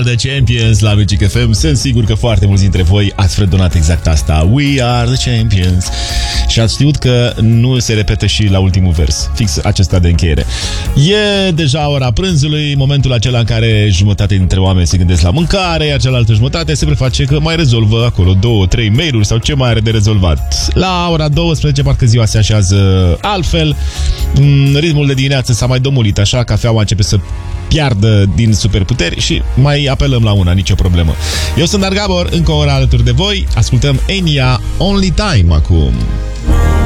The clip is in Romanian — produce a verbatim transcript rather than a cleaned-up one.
are the champions la Magic F M. Sunt sigur că foarte mulți dintre voi ați fredonat exact asta. We are the champions. Și ați știut că nu se repetă și la ultimul vers. Fix acesta de încheiere. E deja ora prânzului, momentul acela în care jumătate dintre oameni se gândesc la mâncare, iar cealaltă jumătate se preface că mai rezolvă acolo două, trei mail-uri sau ce mai are de rezolvat. La ora douăsprezece parcă ziua se așează altfel. Ritmul de dimineață s-a mai domolit, așa cafeaua începe să piardă din superputeri și mai apelăm la una, nicio problemă. Eu sunt Dar Gabor, încă o oră alături de voi. Ascultăm Enya, Only Time acum.